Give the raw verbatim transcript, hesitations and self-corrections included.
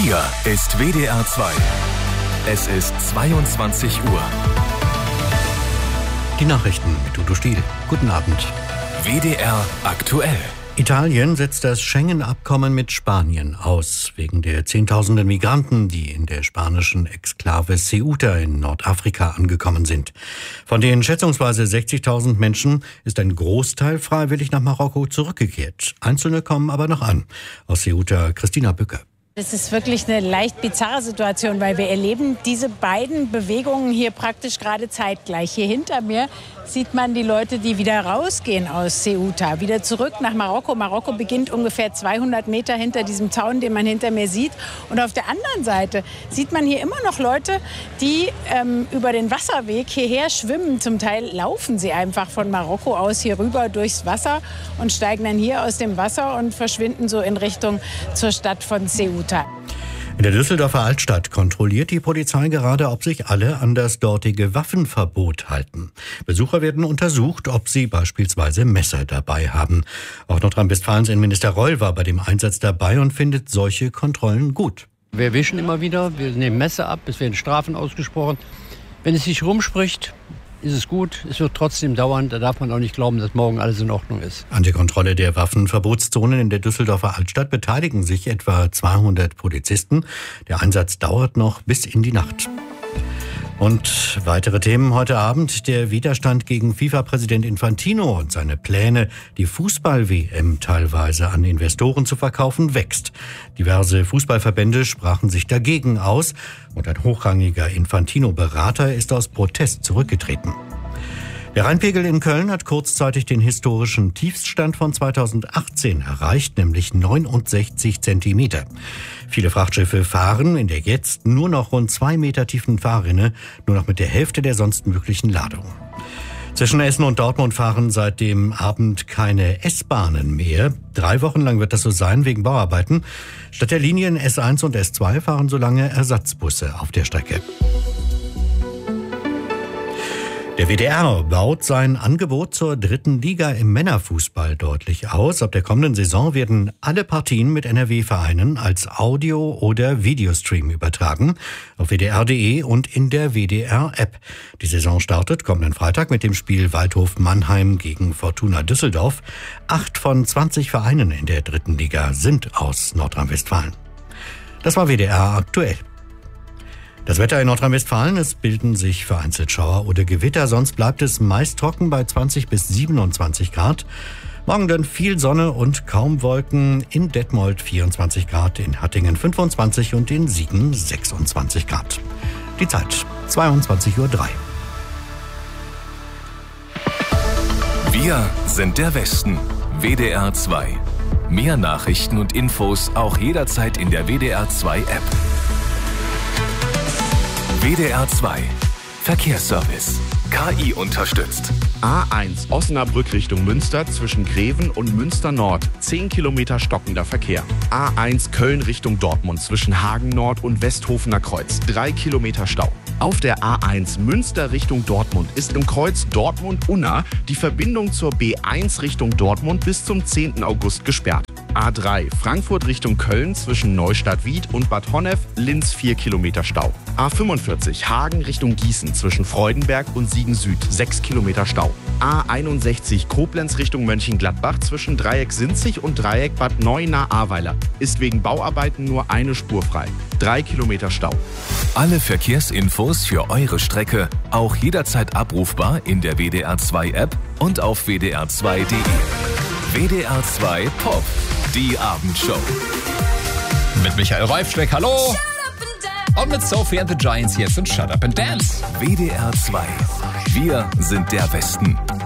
Hier ist W D R zwei. Es ist zweiundzwanzig Uhr. Die Nachrichten mit Udo Stiel. Guten Abend. W D R aktuell. Italien setzt das Schengen-Abkommen mit Spanien aus, wegen der Zehntausenden Migranten, die in der spanischen Exklave Ceuta in Nordafrika angekommen sind. Von den schätzungsweise sechzigtausend Menschen ist ein Großteil freiwillig nach Marokko zurückgekehrt. Einzelne kommen aber noch an. Aus Ceuta, Christina Bücker. Es ist wirklich eine leicht bizarre Situation, weil wir erleben diese beiden Bewegungen hier praktisch gerade zeitgleich. Hier hinter mir sieht man die Leute, die wieder rausgehen aus Ceuta, wieder zurück nach Marokko. Marokko beginnt ungefähr zweihundert Meter hinter diesem Zaun, den man hinter mir sieht. Und auf der anderen Seite sieht man hier immer noch Leute, die ähm, über den Wasserweg hierher schwimmen. Zum Teil laufen sie einfach von Marokko aus hier rüber durchs Wasser und steigen dann hier aus dem Wasser und verschwinden so in Richtung zur Stadt von Ceuta. In der Düsseldorfer Altstadt kontrolliert die Polizei gerade, ob sich alle an das dortige Waffenverbot halten. Besucher werden untersucht, ob sie beispielsweise Messer dabei haben. Auch Nordrhein-Westfalens Innenminister Reul war bei dem Einsatz dabei und findet solche Kontrollen gut. Wir erwischen immer wieder, wir nehmen Messer ab, es werden Strafen ausgesprochen. Wenn es sich rumspricht, ist es gut. Es wird trotzdem dauern. Da darf man auch nicht glauben, dass morgen alles in Ordnung ist. An der Kontrolle der Waffenverbotszonen in der Düsseldorfer Altstadt beteiligen sich etwa zweihundert Polizisten. Der Einsatz dauert noch bis in die Nacht. Und weitere Themen heute Abend. Der Widerstand gegen FIFA-Präsident Infantino und seine Pläne, die Fußball-W M teilweise an Investoren zu verkaufen, wächst. Diverse Fußballverbände sprachen sich dagegen aus und ein hochrangiger Infantino-Berater ist aus Protest zurückgetreten. Der Rheinpegel in Köln hat kurzzeitig den historischen Tiefststand von zweitausendachtzehn erreicht, nämlich neunundsechzig Zentimeter. Viele Frachtschiffe fahren in der jetzt nur noch rund zwei Meter tiefen Fahrrinne nur noch mit der Hälfte der sonst möglichen Ladung. Zwischen Essen und Dortmund fahren seit dem Abend keine S-Bahnen mehr. Drei Wochen lang wird das so sein wegen Bauarbeiten. Statt der Linien S eins und S zwei fahren so lange Ersatzbusse auf der Strecke. Der W D R baut sein Angebot zur dritten Liga im Männerfußball deutlich aus. Ab der kommenden Saison werden alle Partien mit N R W-Vereinen als Audio- oder Videostream übertragen. Auf W D R punkt de und in der W D R-App. Die Saison startet kommenden Freitag mit dem Spiel Waldhof Mannheim gegen Fortuna Düsseldorf. Acht von zwanzig Vereinen in der dritten Liga sind aus Nordrhein-Westfalen. Das war W D R aktuell. Das Wetter in Nordrhein-Westfalen, es bilden sich vereinzelt Schauer oder Gewitter, sonst bleibt es meist trocken bei zwanzig bis siebenundzwanzig Grad. Morgen dann viel Sonne und kaum Wolken, in Detmold vierundzwanzig Grad, in Hattingen fünfundzwanzig und in Siegen sechsundzwanzig Grad. Die Zeit zweiundzwanzig Uhr drei. Wir sind der Westen. W D R zwei. Mehr Nachrichten und Infos auch jederzeit in der W D R zwei App. W D R zwei. Verkehrsservice. K I unterstützt. A eins Osnabrück Richtung Münster zwischen Greven und Münster Nord. zehn Kilometer stockender Verkehr. A eins Köln Richtung Dortmund zwischen Hagen Nord und Westhofener Kreuz. drei Kilometer Stau. Auf der A eins Münster Richtung Dortmund ist im Kreuz Dortmund-Unna die Verbindung zur B eins Richtung Dortmund bis zum zehnten August gesperrt. A drei Frankfurt Richtung Köln zwischen Neustadt-Wied und Bad Honnef, Linz vier Kilometer Stau. A fünfundvierzig Hagen Richtung Gießen zwischen Freudenberg und Siegen Süd, sechs Kilometer Stau. A einundsechzig Koblenz Richtung Mönchengladbach zwischen Dreieck Sinzig und Dreieck Bad Neuenahr-Ahrweiler ist wegen Bauarbeiten nur eine Spur frei, drei Kilometer Stau. Alle Verkehrsinfos für eure Strecke auch jederzeit abrufbar in der W D R zwei App und auf W D R zwei Punkt de. W D R zwei Pop, die Abendshow. Mit Michael Reifschreck, hallo! Und mit Sophie and the Giants jetzt und Shut Up and Dance. W D R zwei. Wir sind der Westen.